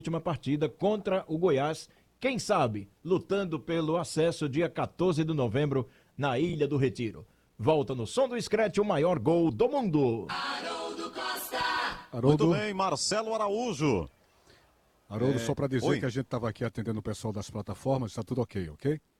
última partida contra o Goiás, quem sabe, lutando pelo acesso dia 14 de novembro na Ilha do Retiro. Volta no som do Scratch, o maior gol do mundo. Haroldo Costa. Muito bem, Marcelo Araújo. Haroldo, só para dizer Oi. que a gente estava aqui atendendo o pessoal das plataformas, está tudo ok?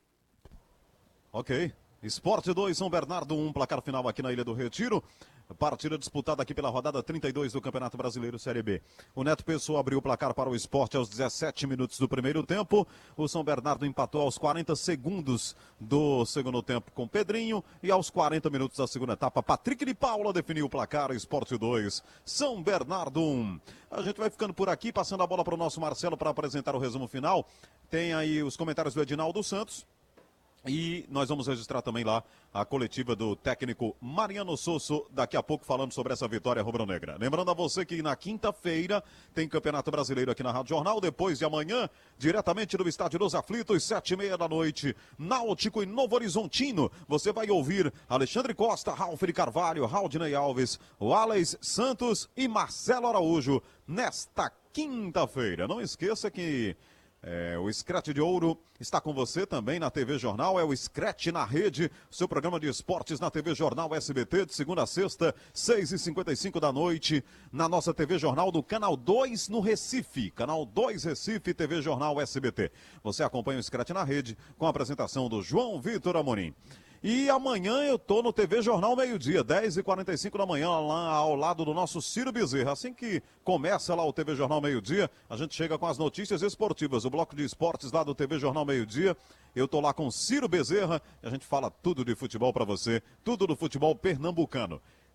Ok. Esporte 2, São Bernardo 1, placar final aqui na Ilha do Retiro. Partida disputada aqui pela rodada 32 do Campeonato Brasileiro Série B. O Neto Pessoa abriu o placar para o Sport aos 17 minutos do primeiro tempo. O São Bernardo empatou aos 40 segundos do segundo tempo com Pedrinho. E aos 40 minutos da segunda etapa, Patrick de Paula definiu o placar. Sport 2, São Bernardo 1. A gente vai ficando por aqui, passando a bola para o nosso Marcelo para apresentar o resumo final. Tem aí os comentários do Edinaldo Santos. E nós vamos registrar também lá a coletiva do técnico Mariano Sosso, daqui a pouco falando sobre essa vitória rubro-negra. Lembrando a você que na quinta-feira tem Campeonato Brasileiro aqui na Rádio Jornal, depois de amanhã, diretamente do Estádio dos Aflitos, 7h30 da noite, Náutico e Novo Horizontino. Você vai ouvir Alexandre Costa, Ralf de Carvalho, Raudinei Alves, Wallace Santos e Marcelo Araújo nesta quinta-feira. Não esqueça que o Scratch de Ouro está com você também na TV Jornal, é o Scratch na Rede, seu programa de esportes na TV Jornal SBT, de segunda a sexta, 6h55 da noite, na nossa TV Jornal do Canal 2 no Recife, Canal 2 Recife, TV Jornal SBT. Você acompanha o Scratch na Rede com a apresentação do João Vitor Amorim. E amanhã eu tô no TV Jornal meio-dia, 10h45 da manhã, lá ao lado do nosso Ciro Bezerra. Assim que começa lá o TV Jornal meio-dia, a gente chega com as notícias esportivas. O bloco de esportes lá do TV Jornal meio-dia. Eu tô lá com Ciro Bezerra e a gente fala tudo de futebol para você, tudo do futebol pernambucano.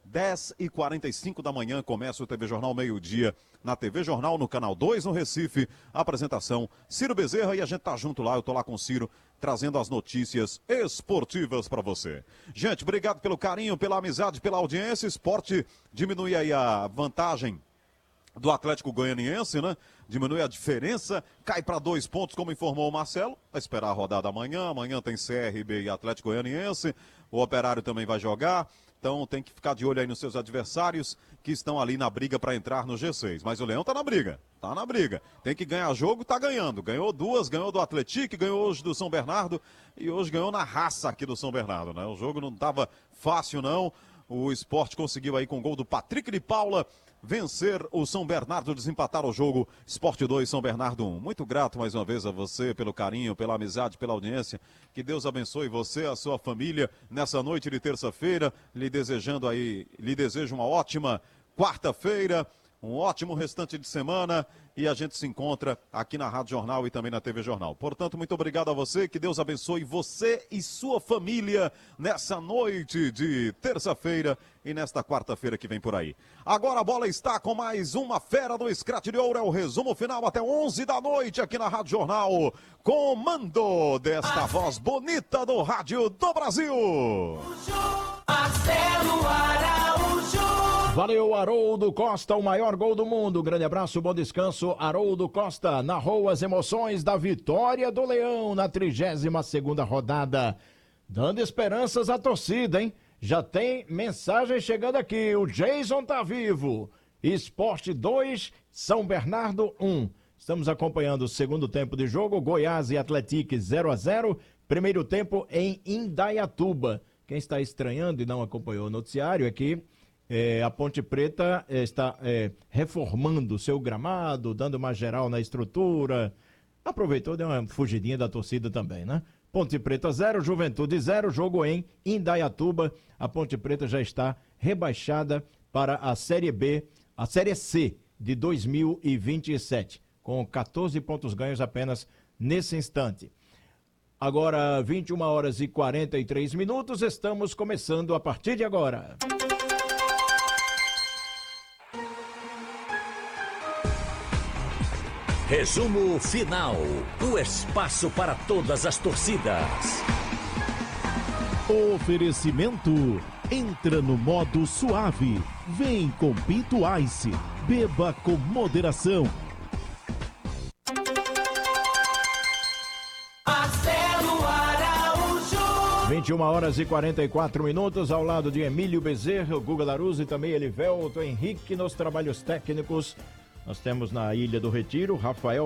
10h45 da manhã começa o TV Jornal meio-dia na TV Jornal no Canal 2 no Recife. Apresentação Ciro Bezerra e a gente tá junto lá, eu tô lá com o Ciro trazendo as notícias esportivas para você. Gente, obrigado pelo carinho, pela amizade, pela audiência. Esporte diminui aí a vantagem do Atlético Goianiense, né? Diminui a diferença, cai para 2 pontos, como informou o Marcelo. Vai esperar a rodada amanhã. Amanhã tem CRB e Atlético Goianiense. O Operário também vai jogar. Então tem que ficar de olho aí nos seus adversários que estão ali na briga para entrar no G6. Mas o Leão tá na briga, tá na briga. Tem que ganhar jogo, tá ganhando. Ganhou 2, ganhou do Atlético, ganhou hoje do São Bernardo e hoje ganhou na raça aqui do São Bernardo, né? O jogo não tava fácil não. O Sport conseguiu aí com o gol do Patrick de Paula vencer o São Bernardo, desempatar o jogo. Sport 2, São Bernardo 1. Muito grato mais uma vez a você pelo carinho, pela amizade, pela audiência. Que Deus abençoe você, a sua família nessa noite de terça-feira. Lhe desejo uma ótima quarta-feira, um ótimo restante de semana e a gente se encontra aqui na Rádio Jornal e também na TV Jornal. Portanto, muito obrigado a você, que Deus abençoe você e sua família nessa noite de terça-feira e nesta quarta-feira que vem por aí. Agora a bola está com mais uma fera do Scratch de Ouro, é o resumo final até 11 da noite aqui na Rádio Jornal. Comando desta voz bonita do rádio do Brasil. Marcelo Araújo. Valeu, Haroldo Costa, o maior gol do mundo. Grande abraço, bom descanso. Haroldo Costa narrou as emoções da vitória do Leão na 32ª rodada. Dando esperanças à torcida, hein? Já tem mensagem chegando aqui. O Jason tá vivo. Sport 2, São Bernardo 1. Estamos acompanhando o segundo tempo de jogo. Goiás e Atlético 0-0. Primeiro tempo em Indaiatuba. Quem está estranhando e não acompanhou o noticiário é que a Ponte Preta está reformando seu gramado, dando uma geral na estrutura. Aproveitou, deu uma fugidinha da torcida também, né? Ponte Preta 0, Juventude 0, jogo em Indaiatuba. A Ponte Preta já está rebaixada para a Série B, a Série C de 2027, com 14 pontos ganhos apenas nesse instante. Agora, 21h43, estamos começando a partir de agora. Resumo final. O espaço para todas as torcidas. Oferecimento. Entra no modo suave. Vem com Pinto Ice. Beba com moderação. Marcelo Araújo. 21h44, ao lado de Emílio Bezerra, o Guga Laruzzi e também Elivelto Henrique nos trabalhos técnicos. Nós temos na Ilha do Retiro, Rafael